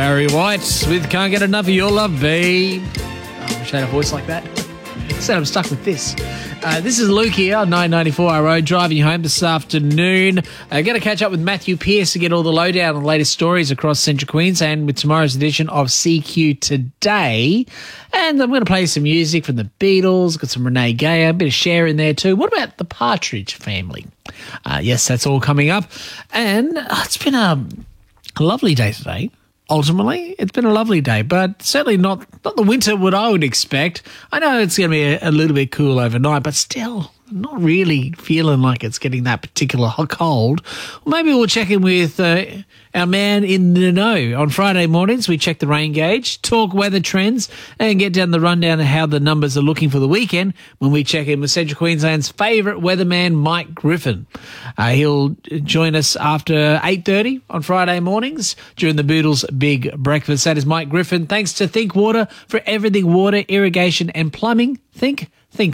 Barry White with Can't Get Enough of Your Love, babe. I wish I had a voice like that. Instead, I'm stuck with this. This is Luke here on 994 Road, driving you home this afternoon. Going to catch up with Matthew Pearce to get all the lowdown on the latest stories across Central Queensland with tomorrow's edition of CQ Today. And I'm going to play some music from the Beatles, got some Renee Gayer, a bit of Cher in there too. What about the Partridge Family? Yes, that's all coming up. And it's been a lovely day today. Ultimately, it's been a lovely day, but certainly not the winter what I would expect. I know it's going to be a little bit cool overnight, but still not really feeling like it's getting that particular cold. Maybe we'll check in with our man in the know. On Friday mornings, we check the rain gauge, talk weather trends, and get down the rundown of how the numbers are looking for the weekend when we check in with Central Queensland's favourite weatherman, Mike Griffin. He'll join us after 8:30 on Friday mornings during the Boodles Big Breakfast. That is Mike Griffin. Thanks to Think Water for everything water, irrigation and plumbing. Think